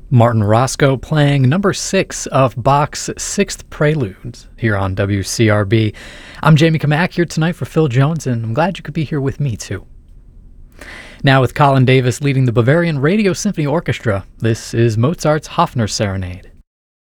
Martin Roscoe playing number 6 of Bach's Sixth Prelude here on WCRB. I'm Jamie Kamack here tonight for Phil Jones, and I'm glad you could be here with me too. Now with Colin Davis leading the Bavarian Radio Symphony Orchestra, this is Mozart's Hofner Serenade.